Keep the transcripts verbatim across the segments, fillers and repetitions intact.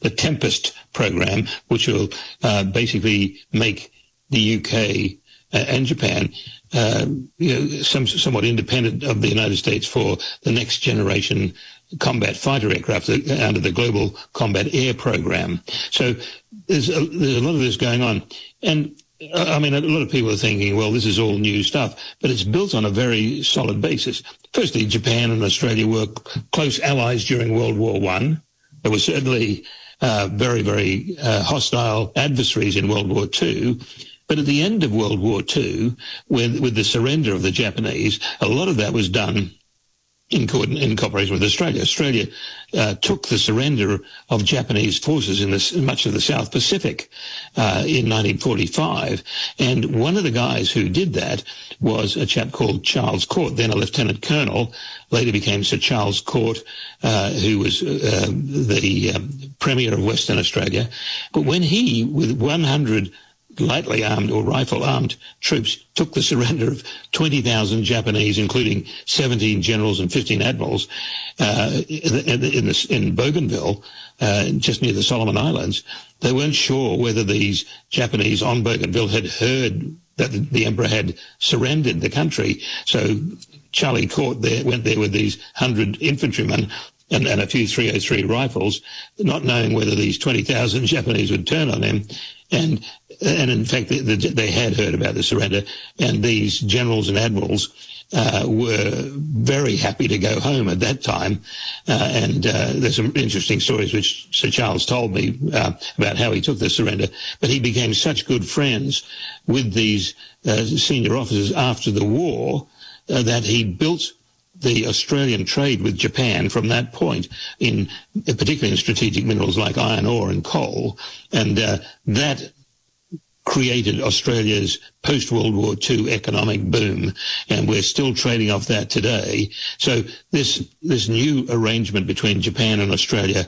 the Tempest program, which will uh, basically make the U K uh, and Japan uh, you know, some, somewhat independent of the United States for the next generation combat fighter aircraft under the Global Combat Air Program. So there's a, there's a lot of this going on. And I mean, a lot of people are thinking, well, this is all new stuff, but it's built on a very solid basis. Firstly, Japan and Australia were close allies during World War One. There were certainly uh, very, very uh, hostile adversaries in World War Two. But at the end of World War Two, with, with the surrender of the Japanese, a lot of that was done in, co- in cooperation with Australia. Australia uh, took the surrender of Japanese forces in, the, in much of the South Pacific uh, in nineteen forty-five. And one of the guys who did that was a chap called Charles Court, then a lieutenant colonel, later became Sir Charles Court, uh, who was uh, the um, Premier of Western Australia. But when he, with one hundred lightly armed or rifle-armed troops, took the surrender of twenty thousand Japanese, including seventeen generals and fifteen admirals, uh, in, in, the, in Bougainville, uh, just near the Solomon Islands. They weren't sure whether these Japanese on Bougainville had heard that the, the emperor had surrendered the country. So Charlie Court there went there with these hundred infantrymen and, and a few three oh three rifles, not knowing whether these twenty thousand Japanese would turn on him. And and in fact, the, the, they had heard about the surrender, and these generals and admirals uh, were very happy to go home at that time. Uh, and uh, there's some interesting stories which Sir Charles told me uh, about how he took the surrender. But he became such good friends with these uh, senior officers after the war uh, that he built the Australian trade with Japan from that point, in particularly in strategic minerals like iron ore and coal, and uh, that created Australia's post-World War Two economic boom, and we're still trading off that today. So this this new arrangement between Japan and Australia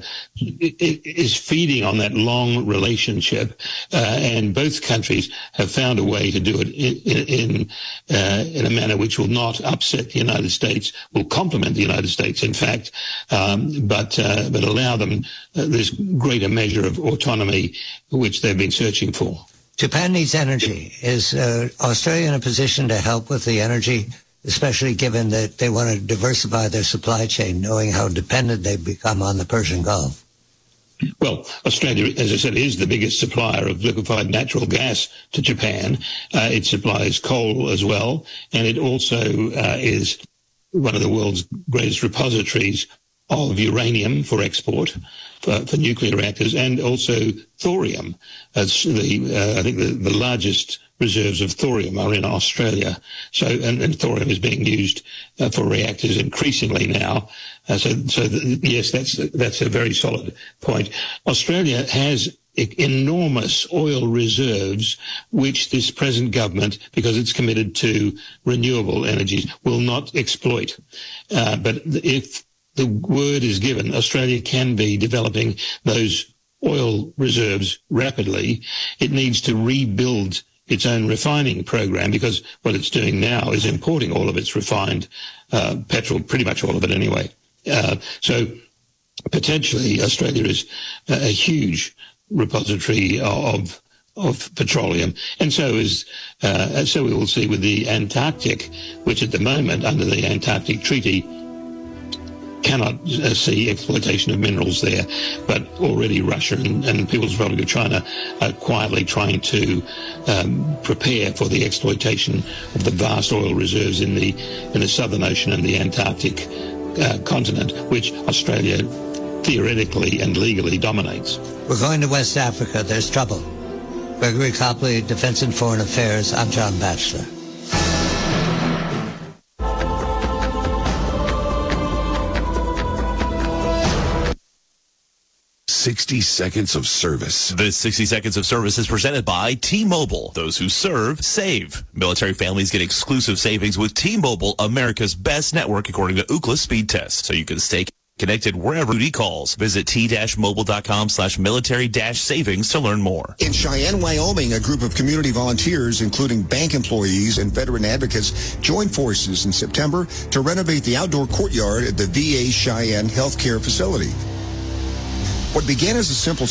is feeding on that long relationship, uh, and both countries have found a way to do it in in, uh, in a manner which will not upset the United States, will complement the United States, in fact, um, but uh, but allow them uh, this greater measure of autonomy which they've been searching for. Japan needs energy. Is uh, Australia in a position to help with the energy, especially given that they want to diversify their supply chain, knowing how dependent they've become on the Persian Gulf? Well, Australia, as I said, is the biggest supplier of liquefied natural gas to Japan. Uh, it supplies coal as well, and it also uh, is one of the world's greatest repositories of uranium for export, for, for nuclear reactors, and also thorium. It's the, uh, I think the, the largest reserves of thorium are in Australia. So, and, and thorium is being used uh, for reactors increasingly now. Uh, so, so the, yes, that's that's a very solid point. Australia has enormous oil reserves, which this present government, because it's committed to renewable energies, will not exploit. Uh, but if the word is given, Australia can be developing those oil reserves rapidly. It needs to rebuild its own refining program, because what it's doing now is importing all of its refined uh, petrol, pretty much all of it anyway. Uh, so potentially Australia is a, a huge repository of of petroleum, and so is uh, so we will see with the Antarctic, which at the moment under the Antarctic Treaty cannot uh, see exploitation of minerals there, but already Russia and, and People's Republic of China are quietly trying to um, prepare for the exploitation of the vast oil reserves in the in the Southern Ocean and the Antarctic uh, continent, which Australia theoretically and legally dominates. We're going to West Africa. There's trouble. Gregory Copley, Defense and Foreign Affairs. I'm John Batchelor. sixty seconds of service. This sixty seconds of service is presented by T-Mobile. Those who serve, save. Military families get exclusive savings with T-Mobile, America's best network according to Ookla speed test. So you can stay connected wherever duty calls. Visit t-mobile.com slash military dash savings to learn more. In Cheyenne, Wyoming, a group of community volunteers, including bank employees and veteran advocates, joined forces in September to renovate the outdoor courtyard at the V A Cheyenne Healthcare Facility. What began as a simple